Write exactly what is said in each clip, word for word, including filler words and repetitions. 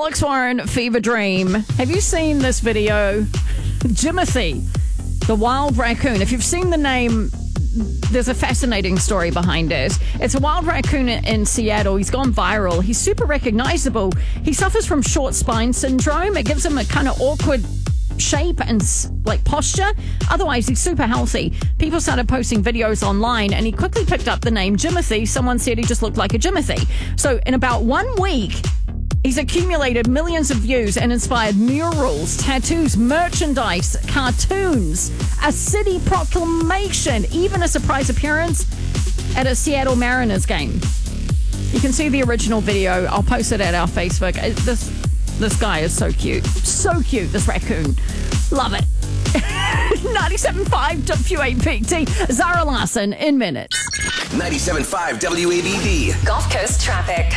Alex Warren, Fever Dream. Have you seen this video? Jimothy, the wild raccoon. If you've seen the name, there's a fascinating story behind it. It's a wild raccoon in Seattle. He's gone viral. He's super recognizable. He suffers from short spine syndrome. It gives him a kind of awkward shape and like posture. Otherwise, he's super healthy. People started posting videos online, and he quickly picked up the name Jimothy. Someone said he just looked like a Jimothy. So in about one week, he's accumulated millions of views and inspired murals, tattoos, merchandise, cartoons, a city proclamation, even a surprise appearance at a Seattle Mariners game. You can see the original video. I'll post it at our Facebook. This this guy is so cute. So cute, this raccoon. Love it. ninety-seven point five W A P T. Zara Larson in minutes. ninety-seven point five W A B D. Gulf Coast traffic.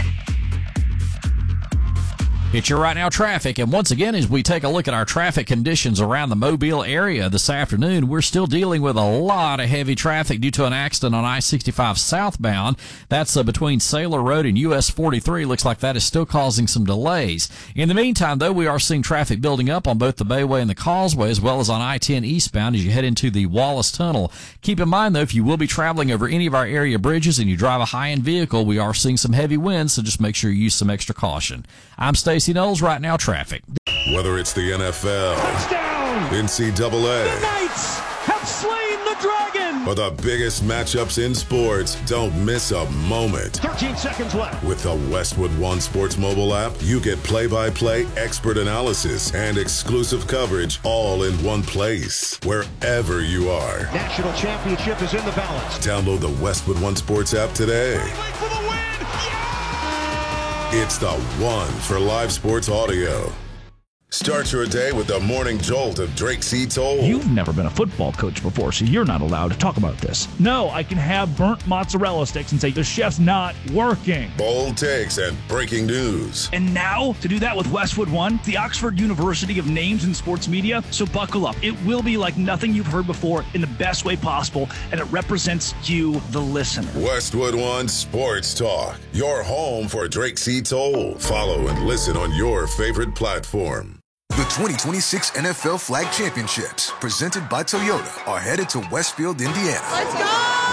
It's your Right Now traffic, and once again, as we take a look at our traffic conditions around the Mobile area this afternoon, we're still dealing with a lot of heavy traffic due to an accident on I sixty-five southbound. That's uh, between Sailor Road and U S forty-three. Looks like that is still causing some delays. In the meantime, though, we are seeing traffic building up on both the Bayway and the Causeway, as well as on I ten eastbound as you head into the Wallace Tunnel. Keep in mind, though, if you will be traveling over any of our area bridges and you drive a high-end vehicle, we are seeing some heavy winds, so just make sure you use some extra caution. I'm Stacey Knowles, Right Now traffic. Whether it's the N F L, touchdown, N C double A, the Knights have slain the dragon, or the biggest matchups in sports, don't miss a moment. thirteen seconds left. With the Westwood One Sports mobile app, you get play-by-play expert analysis and exclusive coverage all in one place, wherever you are. National championship is in the balance. Download the Westwood One Sports app today. For the win. It's the one for live sports audio. Start your day with the morning jolt of Drake C. Toll. You've never been a football coach before, so you're not allowed to talk about this. No, I can have burnt mozzarella sticks and say the chef's not working. Bold takes and breaking news. And now, to do that with Westwood One, the Oxford University of Names in Sports Media, so buckle up. It will be like nothing you've heard before in the best way possible, and it represents you, the listener. Westwood One Sports Talk, your home for Drake C. Toll. Follow and listen on your favorite platform. The twenty twenty-six N F L Flag Championships, presented by Toyota, are headed to Westfield, Indiana. Let's go!